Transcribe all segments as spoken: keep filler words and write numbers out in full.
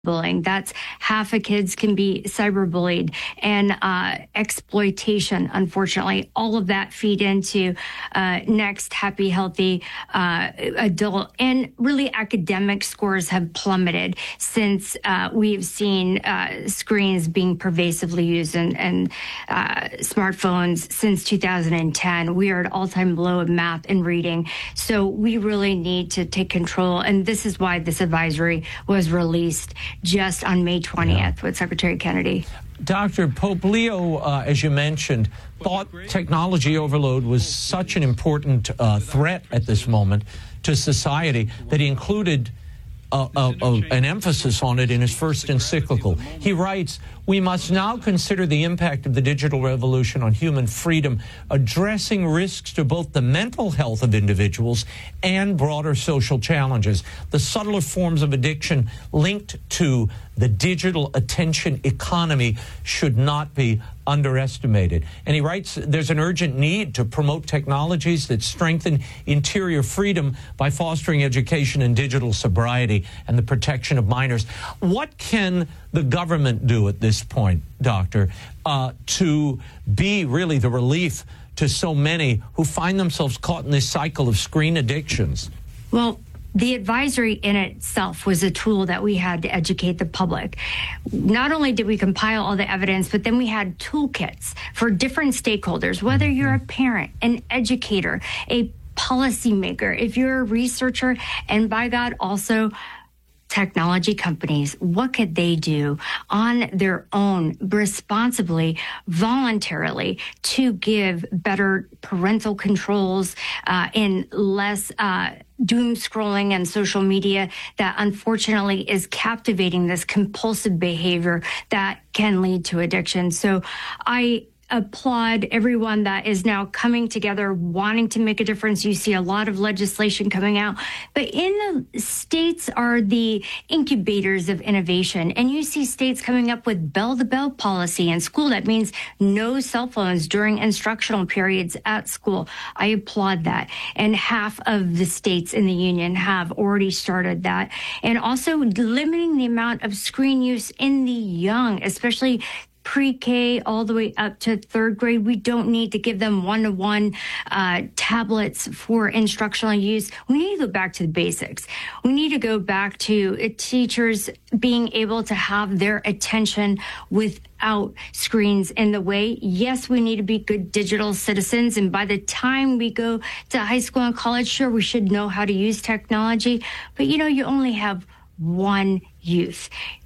bullying. That's half of kids can be cyberbullied, and uh, exploitation, unfortunately. All of that feed into uh, next happy, healthy uh, adult. And really academic scores have plummeted since uh, we've seen uh, screens being pervasively used and, and uh, smartphones since two thousand ten. We are at all-time low of math and reading. So we really need to take control. And this is why this advisory was released just on May twentieth yeah. with Secretary Kennedy. Doctor Pope Leo, uh, as you mentioned, thought technology overload was such an important uh, threat at this moment to society that he included uh, uh, uh, an emphasis on it in his first encyclical. He writes, "We must now consider the impact of the digital revolution on human freedom, addressing risks to both the mental health of individuals and broader social challenges. The subtler forms of addiction linked to the digital attention economy should not be underestimated." And he writes, there's an urgent need to promote technologies that strengthen interior freedom by fostering education in digital sobriety and the protection of minors. What can the government do at this point, Doctor, uh, to be really the relief to so many who find themselves caught in this cycle of screen addictions? Well, the advisory in itself was a tool that we had to educate the public. Not only did we compile all the evidence, but then we had toolkits for different stakeholders, whether you're a parent, an educator, a policymaker, if you're a researcher, and by God, also technology companies. What could they do on their own, responsibly, voluntarily, to give better parental controls uh, and less uh, doom scrolling and social media that unfortunately is captivating this compulsive behavior that can lead to addiction? So I applaud everyone that is now coming together, wanting to make a difference. You see a lot of legislation coming out, but in the states are the incubators of innovation. And you see states coming up with bell-to-bell policy in school. That means no cell phones during instructional periods at school. I applaud that. And half of the states in the union have already started that. And also limiting the amount of screen use in the young, especially pre-K all the way up to third grade. We don't need to give them one-to-one uh, tablets for instructional use. We need to go back to the basics. We need to go back to uh, teachers being able to have their attention without screens in the way. Yes, we need to be good digital citizens. And by the time we go to high school and college, sure, we should know how to use technology. But, you know, you only have one youth.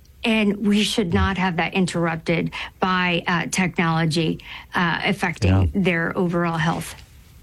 And we should not have that interrupted by uh, technology uh, affecting yeah. their overall health.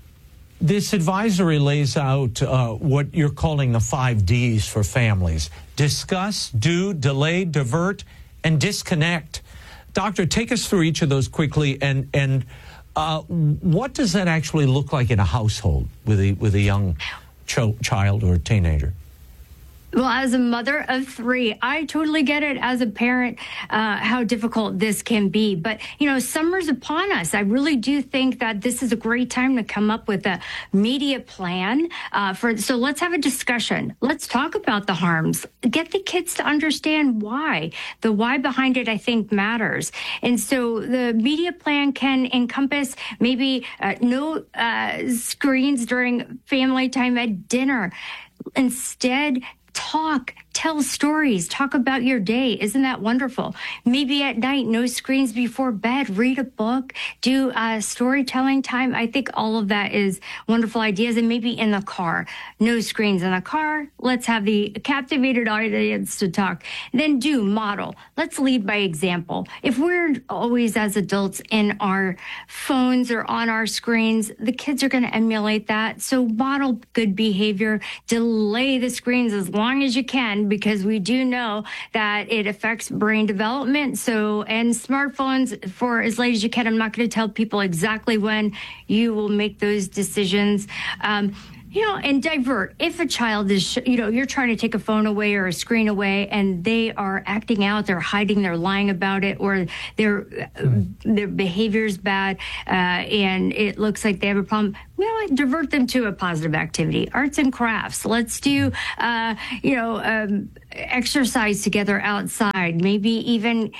This advisory lays out uh, what you're calling the five Ds for families: discuss, do, delay, divert, and disconnect. Doctor, take us through each of those quickly, and and uh, what does that actually look like in a household with a with a young ch- child or teenager? Well, as a mother of three, I totally get it as a parent, uh, how difficult this can be. But, you know, summer's upon us. I really do think that this is a great time to come up with a media plan uh, for. So let's have a discussion. Let's talk about the harms. Get the kids to understand why. The why behind it, I think, matters. And so the media plan can encompass maybe uh, no uh, screens during family time at dinner. Instead, talk, tell stories, talk about your day. Isn't that wonderful? Maybe at night, no screens before bed, read a book, do uh, storytelling time. I think all of that is wonderful ideas. And maybe in the car, no screens in the car. Let's have the captivated audience to talk. Then do model. Let's lead by example. If we're always as adults in our phones or on our screens, the kids are going to emulate that. So model good behavior, delay the screens as long long as you can, because we do know that it affects brain development. So, and smartphones for as late as you can. I'm not going to tell people exactly when you will make those decisions. Um, You know, and divert. If a child is, you know, you're trying to take a phone away or a screen away and they are acting out, they're hiding, they're lying about it, or their mm. their behavior is bad, uh, and it looks like they have a problem, you know what, divert them to a positive activity. Arts and crafts. Let's do, uh, you know, um, exercise together outside, maybe even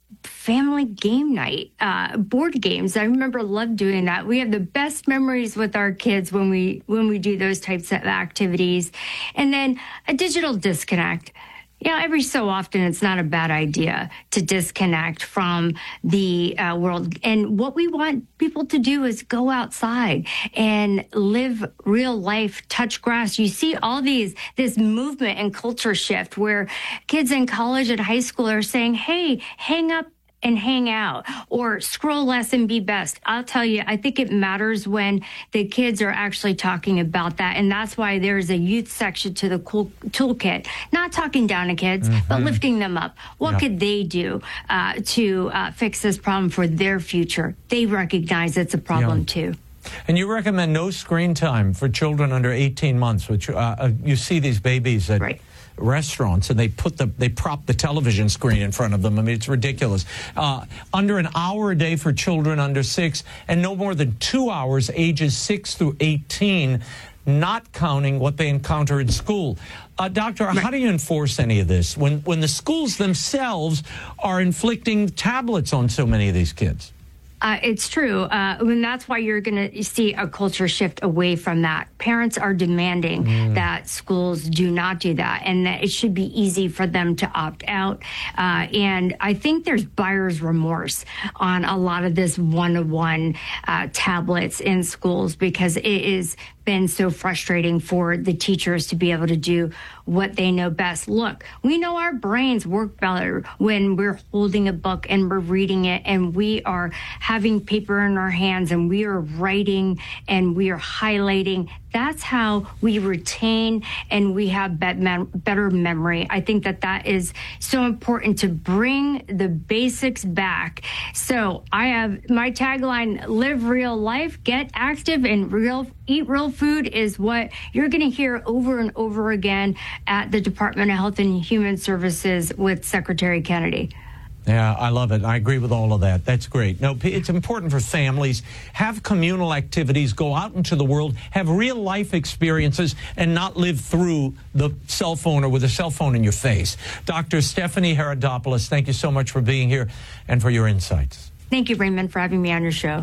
family game night, uh, board games. I remember loved doing that. We have the best memories with our kids when we when we do those types of activities. And then a digital disconnect. You know, every so often, it's not a bad idea to disconnect from the uh, world. And what we want people to do is go outside and live real life, touch grass. You see all these, this movement and culture shift where kids in college and high school are saying, hey, hang up and hang out, or scroll less and be best. I'll tell you, I think it matters when the kids are actually talking about that. And that's why there's a youth section to the cool toolkit, not talking down to kids, mm-hmm. but lifting them up. What yeah. could they do uh, to uh, fix this problem for their future? They recognize it's a problem yeah. too. And you recommend no screen time for children under eighteen months, which uh, you see these babies at right. restaurants, and they put the they prop the television screen in front of them. I mean, it's ridiculous. Uh, under an hour a day for children under six, and no more than two hours ages six through eighteen, not counting what they encounter in school. Uh, doctor, right. how do you enforce any of this when when the schools themselves are inflicting tablets on so many of these kids? Uh, it's true. Uh, and that's why you're going to see a culture shift away from that. Parents are demanding mm. that schools do not do that, and that it should be easy for them to opt out. Uh, and I think there's buyer's remorse on a lot of this one-to-one uh, tablets in schools, because it is been so frustrating for the teachers to be able to do what they know best. Look, we know our brains work better when we're holding a book and we're reading it and we are having paper in our hands and we are writing and we are highlighting. That's how we retain and we have better memory. I think that that is so important, to bring the basics back. So I have my tagline, live real life, get active, and real eat real food is what you're going to hear over and over again at the Department of Health and Human Services with Secretary Kennedy. Yeah, I love it. I agree with all of that. That's great. No, it's important for families. Have communal activities, go out into the world, have real life experiences, and not live through the cell phone or with a cell phone in your face. Doctor Stephanie Herodopoulos, thank you so much for being here and for your insights. Thank you, Raymond, for having me on your show.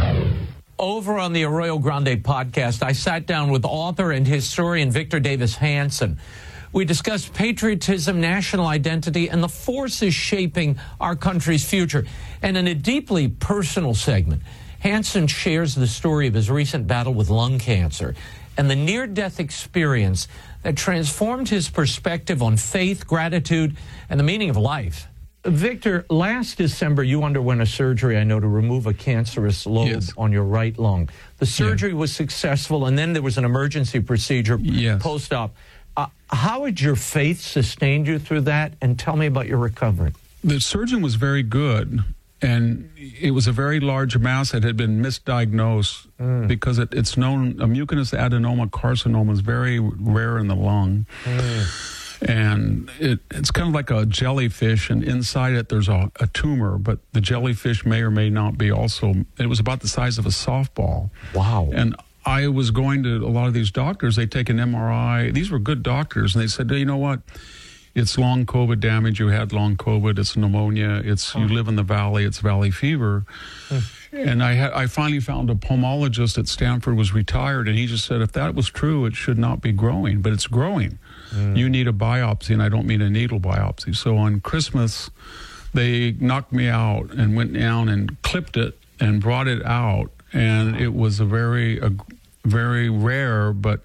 Over on the Arroyo Grande podcast, I sat down with author and historian Victor Davis Hanson. We discussed patriotism, national identity, and the forces shaping our country's future. And in a deeply personal segment, Hanson shares the story of his recent battle with lung cancer and the near-death experience that transformed his perspective on faith, gratitude, and the meaning of life. Victor, last December, you underwent a surgery, I know, to remove a cancerous lobe yes. on your right lung. The surgery yeah. was successful, and then there was an emergency procedure yes. post-op. Uh, how had your faith sustained you through that? And tell me about your recovery. The surgeon was very good, and it was a very large mass that had been misdiagnosed mm. because it, it's known, a mucinous adenoma carcinoma is very rare in the lung. Mm. And it, it's kind of like a jellyfish, and inside it there's a, a tumor, but the jellyfish may or may not be also, it was about the size of a softball. Wow. And I was going to a lot of these doctors, they take an M R I. These were good doctors, and they said, hey, you know what? It's long COVID damage. You had long COVID. It's pneumonia. It's oh. You live in the valley. It's valley fever. Mm. And I, ha- I finally found a pulmonologist at Stanford, was retired, and he just said, if that was true, it should not be growing, but it's growing. Mm. You need a biopsy, and I don't mean a needle biopsy. So on Christmas, they knocked me out and went down and clipped it and brought it out, and it was a very, a, very rare, but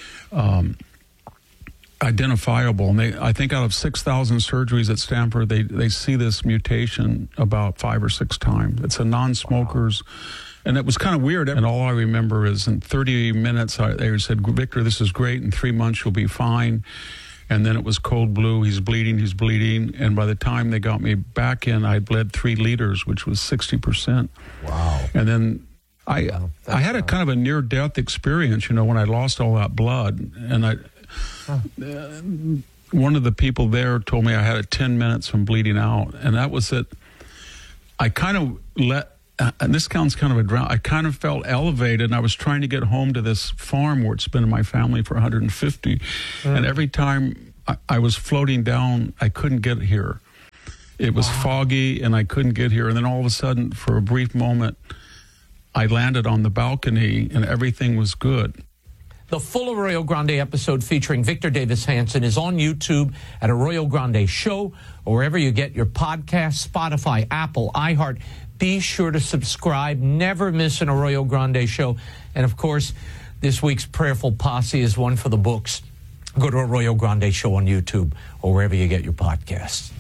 um, identifiable. And they, I think out of six thousand surgeries at Stanford, they, they see this mutation about five or six times. It's a non-smokers. Wow. And it was kind of weird. And all I remember is in thirty minutes, I, they said, Victor, this is great. In three months, you'll be fine. And then it was cold blue. He's bleeding. He's bleeding. And by the time they got me back in, I bled three liters, which was sixty percent. Wow. And then I Wow, I had a kind of a near-death experience, you know, when I lost all that blood, and I huh. uh, one of the people there told me I had it ten minutes from bleeding out, and that was it. I kind of let, uh, and this sounds kind of a drown. I kind of felt elevated, and I was trying to get home to this farm where it's been in my family for one hundred fifty, mm. and every time I, I was floating down, I couldn't get here. It was wow. foggy, and I couldn't get here, and then all of a sudden, for a brief moment, I landed on the balcony, and everything was good. The full Arroyo Grande episode featuring Victor Davis Hanson is on YouTube at Arroyo Grande Show, or wherever you get your podcasts, Spotify, Apple, iHeart. Be sure to subscribe. Never miss an Arroyo Grande Show. And, of course, this week's Prayerful Posse is one for the books. Go to Arroyo Grande Show on YouTube or wherever you get your podcasts.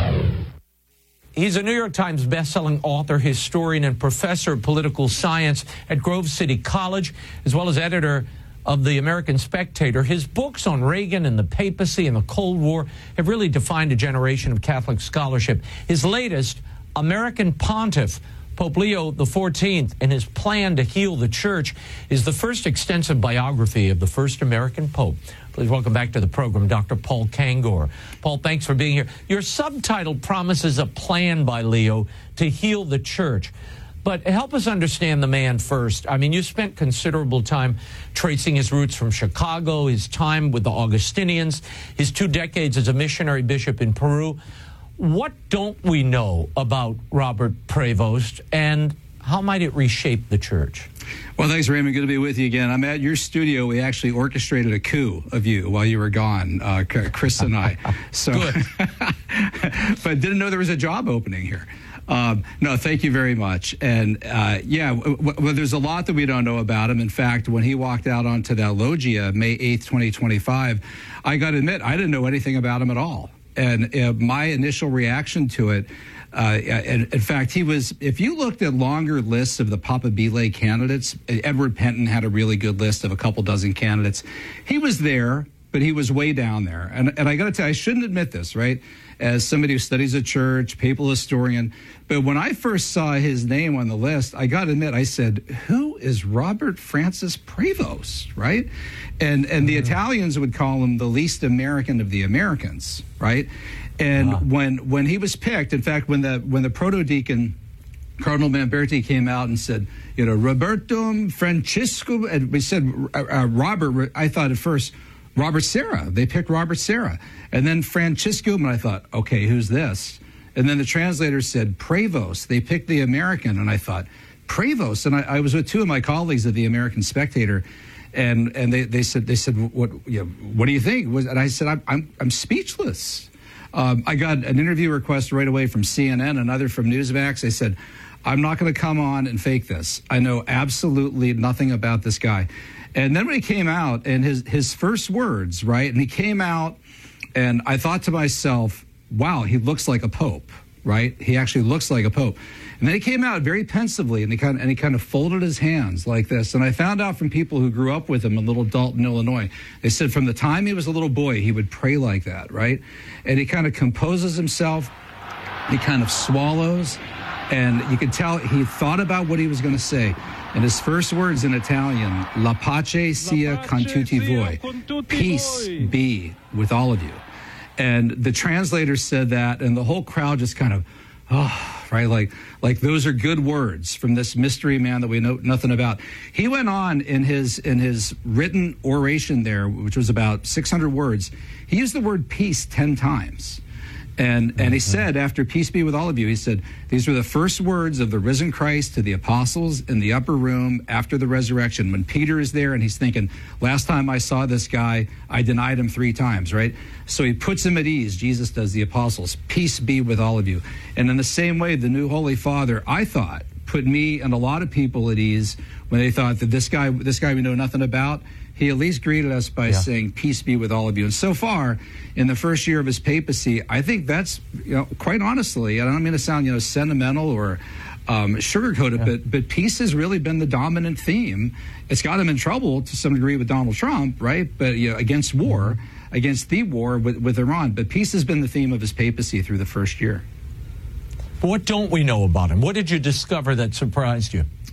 He's a New York Times bestselling author, historian, and professor of political science at Grove City College, as well as editor of the American Spectator. His books on Reagan and the papacy and the Cold War have really defined a generation of Catholic scholarship. His latest, American Pontiff, Pope Leo the fourteenth, and his plan to heal the church, is the first extensive biography of the first American Pope. Please welcome back to the program Doctor Paul Kangor. Paul, thanks for being here. Your subtitle promises a plan by Leo to heal the church. But help us understand the man first. I mean, you spent considerable time tracing his roots from Chicago, his time with the Augustinians, his two decades as a missionary bishop in Peru. What don't we know about Robert Prevost, and how might it reshape the church? Well, thanks, Raymond. Good to be with you again. I'm at your studio. We actually orchestrated a coup of you while you were gone, uh, Chris and I. So, but didn't know there was a job opening here. Um, no, thank you very much. And uh, yeah, w- w- there's a lot that we don't know about him. In fact, when he walked out onto that loggia May eighth, twenty twenty-five, I got to admit, I didn't know anything about him at all. And uh, my initial reaction to it, uh, and in fact, he was, if you looked at longer lists of the Papabile candidates, Edward Penton had a really good list of a couple dozen candidates. He was there, but he was way down there. And, and I got to tell you, I shouldn't admit this, right? As somebody who studies the church, papal historian. But when I first saw his name on the list, I got to admit, I said, who is Robert Francis Prevost, right? And and the mm. Italians would call him the least American of the Americans, right? And wow. when when he was picked, in fact, when the when the proto-deacon, Cardinal Mamberti, came out and said, you know, Robertum Francisco, and we said uh, uh, Robert, I thought at first, Robert Serra. They picked Robert Serra. And then Francisco, and I thought, okay, who's this? And then the translator said Prevost. They picked the American, and I thought, Prevost. And I, I was with two of my colleagues at the American Spectator, and and they, they said, they said, what you know, what do you think? And I said, I'm I'm, I'm speechless. Um, I got an interview request right away from C N N, another from Newsmax. They said, I'm not going to come on and fake this. I know absolutely nothing about this guy. And then when he came out, and his, his first words, right, and he came out, and I thought to myself, wow, he looks like a pope, right? He actually looks like a pope. And then he came out very pensively, and he kind of, and he kind of folded his hands like this. And I found out from people who grew up with him in Little Dalton, Illinois, they said from the time he was a little boy, he would pray like that, right? And he kind of composes himself. He kind of swallows. And you could tell he thought about what he was going to say. And his first words in Italian, La pace sia con tutti voi. Peace be with all of you. And the translator said that, and the whole crowd just kind of, oh, right? Like, like those are good words from this mystery man that we know nothing about. He went on in his, in his written oration there, which was about six hundred words. He used the word peace ten times. And and he said, after peace be with all of you, he said, these were the first words of the risen Christ to the apostles in the upper room after the resurrection. When Peter is there and he's thinking, last time I saw this guy, I denied him three times, right? So he puts him at ease. Jesus does, the apostles. Peace be with all of you. And in the same way, the new Holy Father, I thought, put me and a lot of people at ease when they thought that this guy, this guy we know nothing about, he at least greeted us by yeah. saying, peace be with all of you. And so far, in the first year of his papacy, I think that's, you know, quite honestly, I don't mean to sound, you know, sentimental or um, sugarcoated, yeah. but but peace has really been the dominant theme. It's got him in trouble to some degree with Donald Trump, right? But you know, against war, against the war with, with Iran. But peace has been the theme of his papacy through the first year. What don't we know about him? What did you discover that surprised you?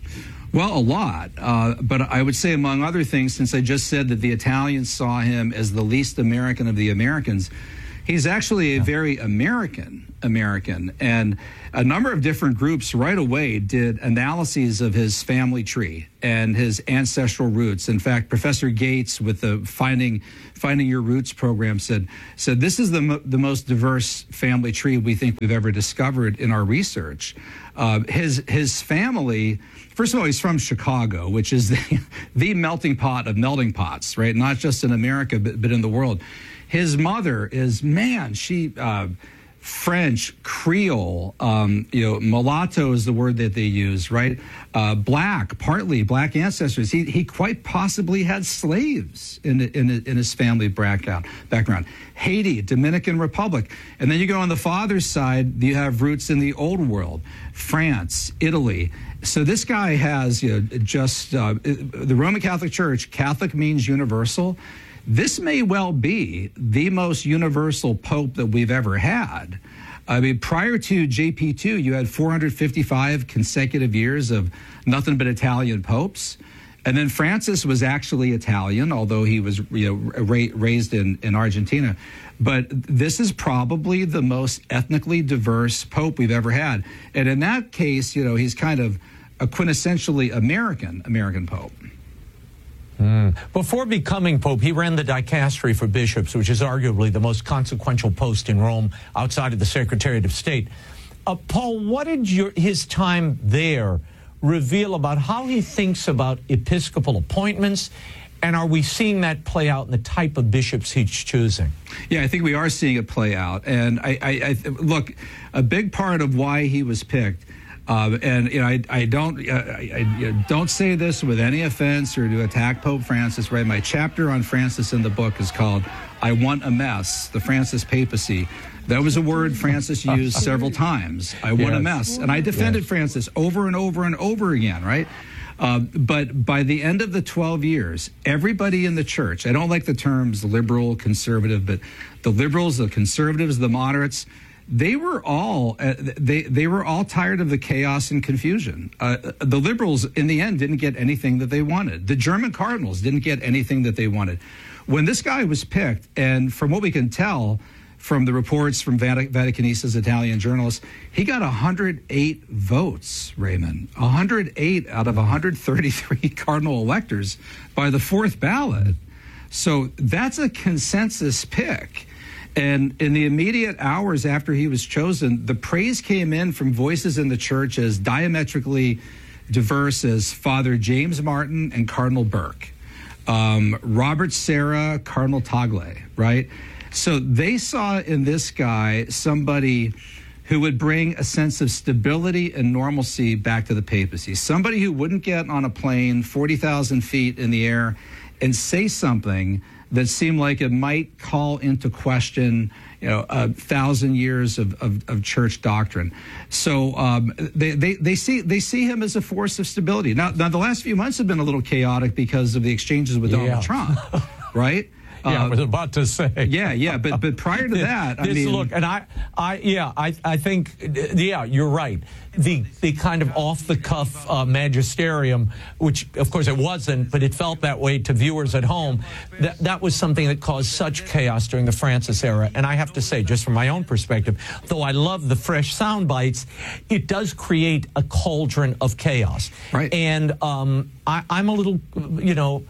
Well, a lot. Uh, but I would say, among other things, since I just said that the Italians saw him as the least American of the Americans, he's actually a yeah. very American American. And a number of different groups right away did analyses of his family tree and his ancestral roots. In fact, Professor Gates with the Finding Finding Your Roots program said, said this is the, mo- the most diverse family tree we think we've ever discovered in our research. Uh, his, his family... First of all, he's from Chicago, which is the, the melting pot of melting pots, right? Not just in America, but, but in the world. His mother is, man, she, uh, French, Creole, um, you know, mulatto is the word that they use, right? Uh, black, partly black ancestors. He, he quite possibly had slaves in, in, in his family background. background. Haiti, Dominican Republic. And then you go on the father's side, you have roots in the old world, France, Italy. So this guy has, you know, just uh, the Roman Catholic Church, Catholic means universal. This may well be the most universal pope that we've ever had. I mean, prior to J P two, you had four hundred fifty-five consecutive years of nothing but Italian popes. And then Francis was actually Italian, although he was, you know, ra- raised in, in Argentina. But this is probably the most ethnically diverse pope we've ever had. And in that case, you know, he's kind of a quintessentially American, American pope. Mm. Before becoming pope, he ran the dicastery for bishops, which is arguably the most consequential post in Rome outside of the Secretariat of State. Uh, Paul, what did your, his time there reveal about how he thinks about episcopal appointments? And are we seeing that play out in the type of bishops he's choosing? Yeah, I think we are seeing it play out. And I, I, I look, a big part of why he was picked, uh, and you know, I, I don't, I, I don't say this with any offense or to attack Pope Francis. Right, my chapter on Francis in the book is called "I Want a Mess: The Francis Papacy." That was a word Francis used several times. I want yes. a mess, and I defended yes. Francis over and over and over again. Right. Uh, but by the end of the twelve years, everybody in the church, I don't like the terms liberal, conservative, but the liberals, the conservatives, the moderates, they were all uh, they they were all tired of the chaos and confusion. Uh, the liberals, in the end, didn't get anything that they wanted. The German cardinals didn't get anything that they wanted. When this guy was picked, and from what we can tell from the reports from Vatic- Vaticanistas, Italian journalists, he got one hundred eight votes, Raymond. one hundred eight out of one hundred thirty-three cardinal electors by the fourth ballot. So that's a consensus pick. And in the immediate hours after he was chosen, the praise came in from voices in the church as diametrically diverse as Father James Martin and Cardinal Burke, um, Robert Serra, Cardinal Tagle, right? So they saw in this guy somebody who would bring a sense of stability and normalcy back to the papacy, somebody who wouldn't get on a plane forty thousand feet in the air and say something that seemed like it might call into question, you know, a thousand years of, of, of church doctrine. So um, they, they, they see they see him as a force of stability. Now, now, the last few months have been a little chaotic because of the exchanges with yeah. Donald Trump, right? Yeah, uh, I was about to say. Yeah, yeah, but but prior to that, I this, mean, look, and I, I, yeah, I, I think, yeah, you're right. The the kind of off the cuff uh, magisterium, which of course it wasn't, but it felt that way to viewers at home. That that was something that caused such chaos during the Francis era. And I have to say, just from my own perspective, though I love the fresh sound bites, it does create a cauldron of chaos. Right. And um, I, I'm a little, you know.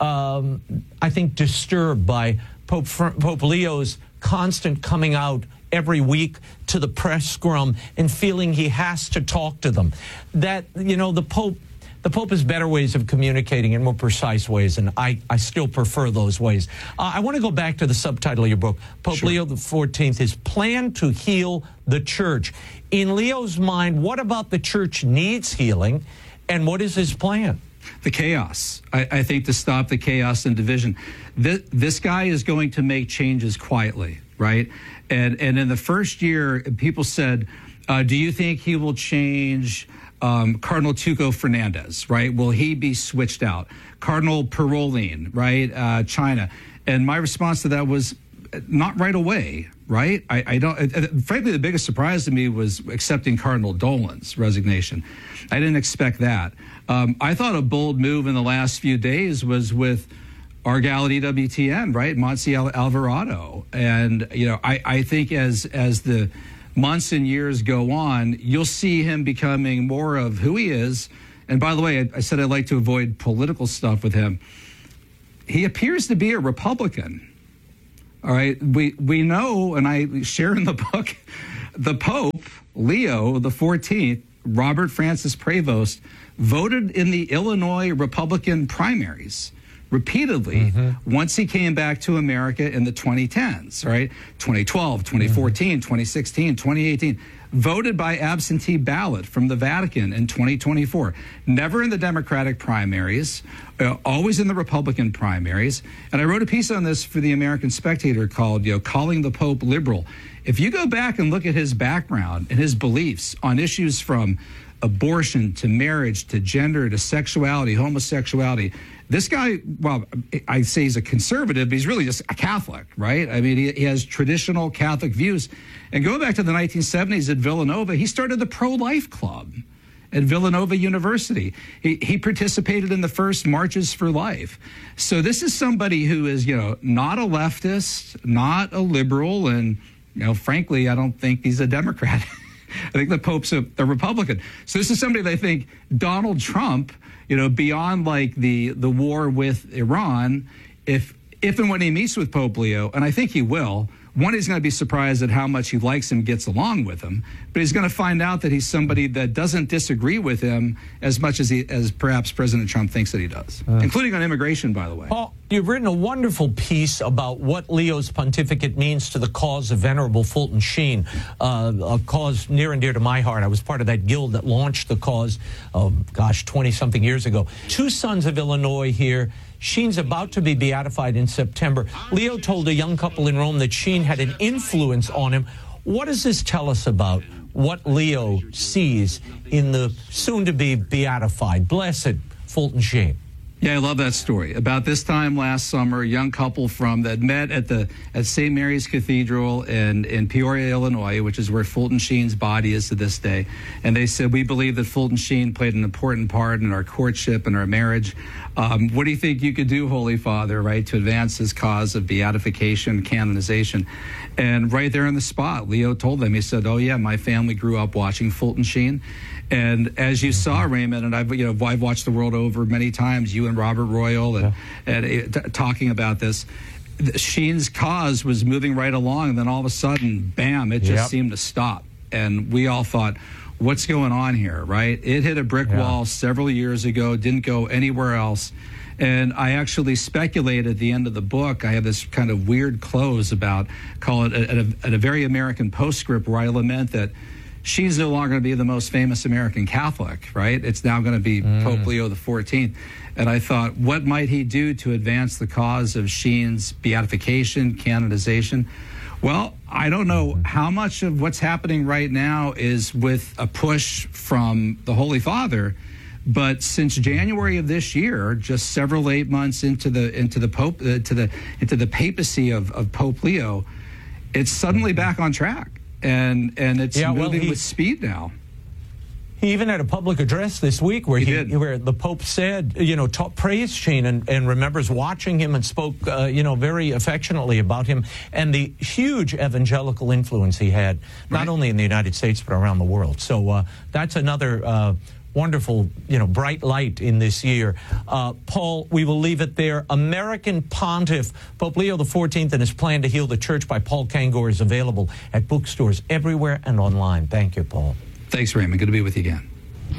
Um, I think disturbed by Pope, Pope Leo's constant coming out every week to the press scrum and feeling he has to talk to them. That, you know, the Pope the Pope has better ways of communicating in more precise ways, and I, I still prefer those ways. Uh, I want to go back to the subtitle of your book, Pope sure. Leo the fourteenth, his plan to heal the church. In Leo's mind, what about the church needs healing, and what is his plan? The chaos. I, I think to stop the chaos and division. This, this guy is going to make changes quietly, right? And and in the first year, people said, uh, do you think he will change um, Cardinal Tuco Fernandez, right? Will he be switched out? Cardinal Parolin, right? Uh, China. And my response to that was, not right away, right? I, I don't. Uh, frankly, the biggest surprise to me was accepting Cardinal Dolan's resignation. I didn't expect that. Um, I thought a bold move in the last few days was with Argal at E W T N, right? Monsi Alvarado. And, you know, I, I think as as the months and years go on, you'll see him becoming more of who he is. And by the way, I, I said I'd like to avoid political stuff with him. He appears to be a Republican. All right. We, we know, and I share in the book, the Pope, Leo the fourteenth, Robert Francis Prevost, voted in the Illinois Republican primaries repeatedly mm-hmm. once he came back to America in the twenty tens, right? twenty twelve, twenty fourteen, mm-hmm. twenty sixteen, twenty eighteen. Voted by absentee ballot from the Vatican in twenty twenty-four. Never in the Democratic primaries, uh, always in the Republican primaries. And I wrote a piece on this for the American Spectator called, you know, Calling the Pope Liberal. If you go back and look at his background and his beliefs on issues from abortion to marriage to gender to sexuality, homosexuality, this guy, well, I say he's a conservative, but he's really just a Catholic, right? I mean, he, he has traditional Catholic views. And going back to the nineteen seventies at Villanova, he started the Pro-Life Club at Villanova University. He, he participated in the first Marches for Life. So this is somebody who is, you know, not a leftist, not a liberal, and, you know, frankly, I don't think he's a Democrat. I think the Pope's a, a Republican. So this is somebody that I think Donald Trump, you know, beyond like the the war with Iran, if if and when he meets with Pope Leo, and I think he will, one, he's going to be surprised at how much he likes him, gets along with him, but he's going to find out that he's somebody that doesn't disagree with him as much as he as perhaps President Trump thinks that he does, uh, including on immigration, by the way. Paul, you've written a wonderful piece about what Leo's pontificate means to the cause of Venerable Fulton Sheen, uh, a cause near and dear to my heart. I was part of that guild that launched the cause, oh, gosh, twenty-something years ago. Two sons of Illinois here. Sheen's about to be beatified in September. Leo told a young couple in Rome that Sheen had an influence on him. What does this tell us about what Leo sees in the soon-to-be beatified, blessed Fulton Sheen? Yeah, I love that story. About this time last summer, a young couple from that met at the at Saint Mary's Cathedral in, in Peoria, Illinois, which is where Fulton Sheen's body is to this day. And they said, we believe that Fulton Sheen played an important part in our courtship and our marriage. Um, what do you think you could do, Holy Father, right, to advance this cause of beatification, canonization? And right there on the spot, Leo told them, he said, oh, yeah, my family grew up watching Fulton Sheen. And as you saw, Raymond, and I've, you know, I've watched The World Over many times, you and Robert Royal, and, yeah. and uh, talking about this, Sheen's cause was moving right along, and then all of a sudden, bam, it just yep. seemed to stop. And we all thought, what's going on here, right? It hit a brick yeah. wall several years ago, didn't go anywhere else. And I actually speculate at the end of the book, I have this kind of weird close about, call it a, a, a very American postscript, where I lament that Sheen's no longer going to be the most famous American Catholic, right? It's now going to be mm. Pope Leo the fourteenth. And I thought, what might he do to advance the cause of Sheen's beatification, canonization? Well, I don't know how much of what's happening right now is with a push from the Holy Father, but since January of this year, just several eight months into the into the Pope uh, to the into the papacy of, of Pope Leo, it's suddenly back on track. And and it's yeah, moving well, he, with speed now. He even had a public address this week where he, he did. where the Pope said, you know, ta- praised Sheen and, and remembers watching him and spoke, uh, you know, very affectionately about him and the huge evangelical influence he had, not right. only in the United States but around the world. So uh, that's another uh, wonderful, you know, bright light in this year. Uh, Paul, we will leave it there. American Pontiff, Pope Leo the fourteenth, and his plan to heal the church by Paul Kangor is available at bookstores everywhere and online. Thank you, Paul. Thanks, Raymond. Good to be with you again.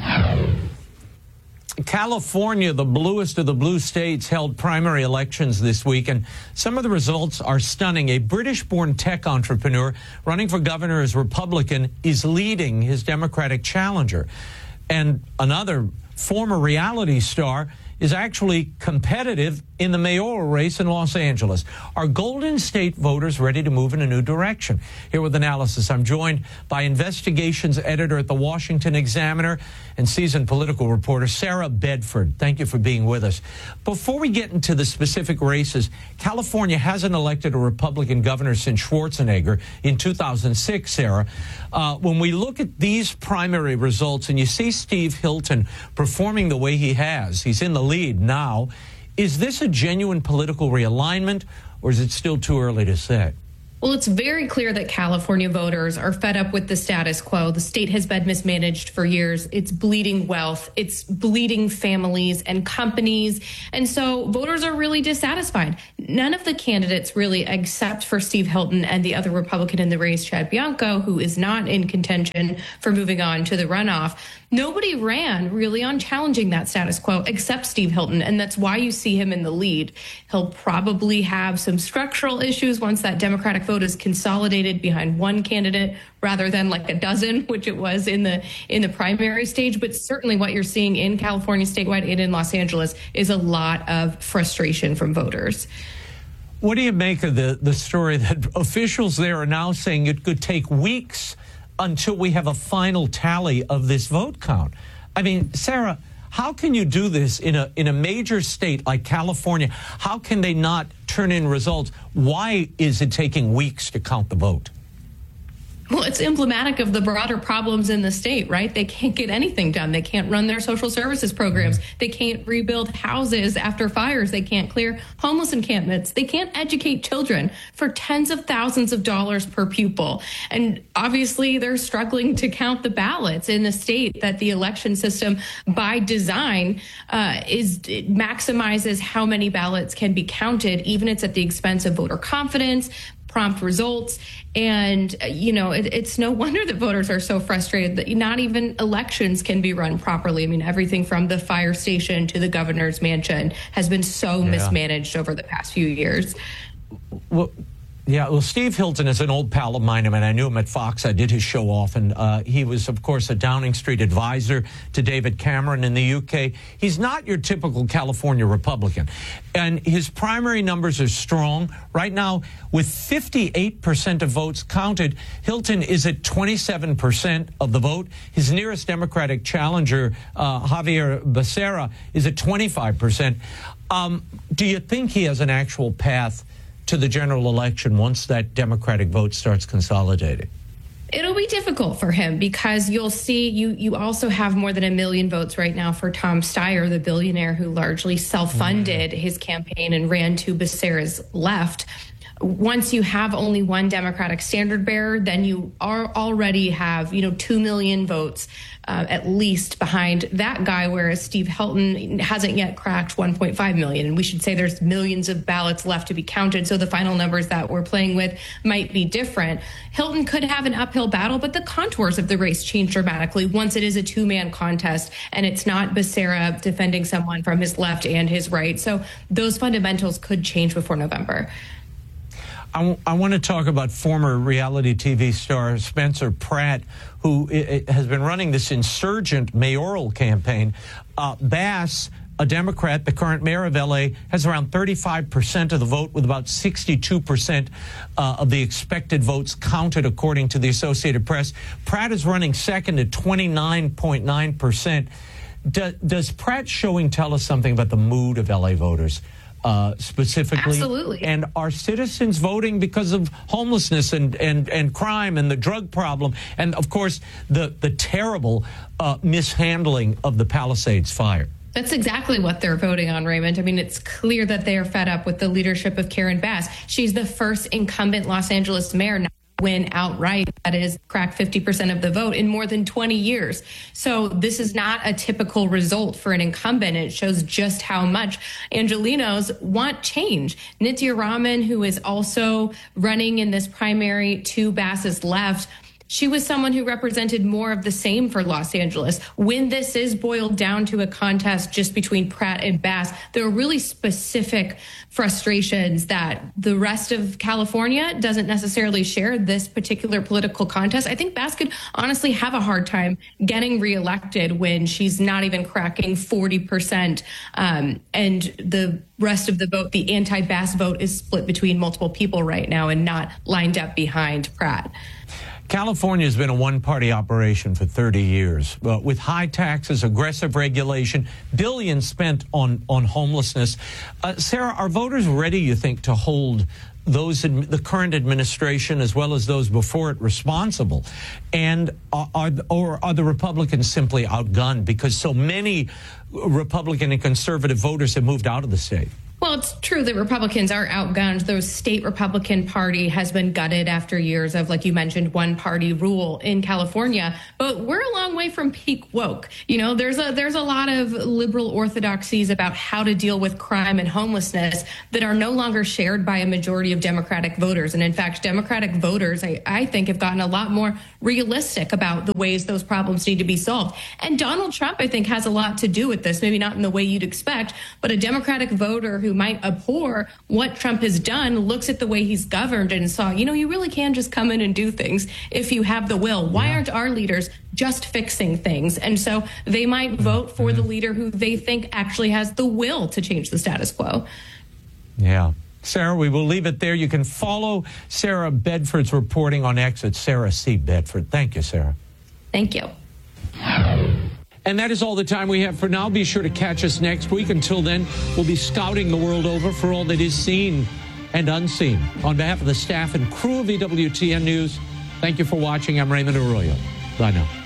California, the bluest of the blue states, held primary elections this week, and some of the results are stunning. A British-born tech entrepreneur running for governor as Republican is leading his Democratic challenger. And another former reality star is actually competitive in the mayoral race in Los Angeles. Are Golden State voters ready to move in a new direction? Here with analysis, I'm joined by investigations editor at the Washington Examiner and seasoned political reporter Sarah Bedford. Thank you for being with us. Before we get into the specific races, California hasn't elected a Republican governor since Schwarzenegger in two thousand six, Sarah. Uh, when we look at these primary results and you see Steve Hilton performing the way he has, he's in the lead now. Is this a genuine political realignment, or is it still too early to say? Well, it's very clear that California voters are fed up with the status quo. The state has been mismanaged for years. It's bleeding wealth. It's bleeding families and companies. And so voters are really dissatisfied. None of the candidates really, except for Steve Hilton and the other Republican in the race, Chad Bianco, who is not in contention for moving on to the runoff. Nobody ran really on challenging that status quo except Steve Hilton, and that's why you see him in the lead. He'll probably have some structural issues once that Democratic vote is consolidated behind one candidate rather than like a dozen, which it was in the in the primary stage. But certainly what you're seeing in California statewide and in Los Angeles is a lot of frustration from voters. What do you make of the, the story that officials there are now saying it could take weeks until we have a final tally of this vote count? I mean, Sarah, how can you do this in a in a major state like California? How can they not turn in results? Why is it taking weeks to count the vote? Well, it's emblematic of the broader problems in the state, right? They can't get anything done. They can't run their social services programs. They can't rebuild houses after fires. They can't clear homeless encampments. They can't educate children for tens of thousands of dollars per pupil. And obviously, they're struggling to count the ballots in the state that the election system, by design, uh, is it maximizes how many ballots can be counted, even if it's at the expense of voter confidence, prompt results. And, you know, it, it's no wonder that voters are so frustrated that not even elections can be run properly. I mean, everything from the fire station to the governor's mansion has been so yeah. mismanaged over the past few years. Well, yeah, well, Steve Hilton is an old pal of mine. I mean, I knew him at Fox. I did his show often. Uh, he was, of course, a Downing Street advisor to David Cameron in the U K. He's not your typical California Republican. And his primary numbers are strong. Right now, with fifty-eight percent of votes counted, Hilton is at twenty-seven percent of the vote. His nearest Democratic challenger, uh, Javier Becerra, is at twenty-five percent. Um, do you think he has an actual path to the general election once that Democratic vote starts consolidating? It'll be difficult for him because you'll see you you also have more than a million votes right now for Tom Steyer, the billionaire who largely self-funded mm. his campaign and ran to Becerra's left. Once you have only one Democratic standard bearer, then you are already have, you know, two million votes uh, at least behind that guy, whereas Steve Hilton hasn't yet cracked one point five million. And we should say there's millions of ballots left to be counted. So the final numbers that we're playing with might be different. Hilton could have an uphill battle, but the contours of the race change dramatically once it is a two-man contest and it's not Becerra defending someone from his left and his right. So those fundamentals could change before November. I, w- I want to talk about former reality T V star Spencer Pratt, who I- I has been running this insurgent mayoral campaign. Uh, Bass, a Democrat, the current mayor of L A, has around thirty-five percent of the vote, with about sixty-two percent uh, of the expected votes counted, according to the Associated Press. Pratt is running second at twenty-nine point nine percent. Do- does Pratt's showing tell us something about the mood of L A voters? Uh, specifically? Absolutely. And are citizens voting because of homelessness and, and, and crime and the drug problem and, of course, the, the terrible uh, mishandling of the Palisades fire? That's exactly what they're voting on, Raymond. I mean, it's clear that they are fed up with the leadership of Karen Bass. She's the first incumbent Los Angeles mayor now to win outright, that is, crack fifty percent of the vote in more than twenty years. So this is not a typical result for an incumbent. It shows just how much Angelenos want change. Nitya Raman, who is also running in this primary to Bass's left, she was someone who represented more of the same for Los Angeles. When this is boiled down to a contest just between Pratt and Bass, there are really specific frustrations that the rest of California doesn't necessarily share this particular political contest. I think Bass could honestly have a hard time getting reelected when she's not even cracking forty percent. Um, and the rest of the vote, the anti-Bass vote, is split between multiple people right now and not lined up behind Pratt. California has been a one-party operation for thirty years, uh, with high taxes, aggressive regulation, billions spent on, on homelessness. Uh, Sarah, are voters ready, you think, to hold those in the current administration as well as those before it responsible? And are, are or are the Republicans simply outgunned because so many Republican and conservative voters have moved out of the state? Well, it's true that Republicans are outgunned. The state Republican Party has been gutted after years of, like you mentioned, one-party rule in California. But we're a long way from peak woke. You know, there's a there's a lot of liberal orthodoxies about how to deal with crime and homelessness that are no longer shared by a majority of Democratic voters. And in fact, Democratic voters, I, I think, have gotten a lot more realistic about the ways those problems need to be solved. And Donald Trump, I think, has a lot to do with this, maybe not in the way you'd expect, but a Democratic voter who might abhor what Trump has done looks at the way he's governed and saw, you know, you really can just come in and do things if you have the will. Why yeah. aren't our leaders just fixing things? And so they might vote for mm-hmm. the leader who they think actually has the will to change the status quo. Yeah. Sarah, we will leave it there. You can follow Sarah Bedford's reporting on X at Sarah C. Bedford. Thank you, Sarah. Thank you. And that is all the time we have for now. Be sure to catch us next week. Until then, we'll be scouting the world over for all that is seen and unseen. On behalf of the staff and crew of E W T N News, thank you for watching. I'm Raymond Arroyo. Bye now.